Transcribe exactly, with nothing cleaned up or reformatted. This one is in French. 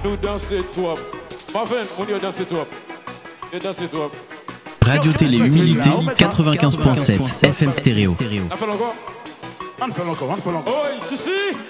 nous danser toi. Marvin, on y a dansé toi. On y a dansé toi. Radio Télé Humilité quatre-vingt-quinze point sept F M Stéréo. On fait encore? On fait encore, on fait encore. Oh, si, si.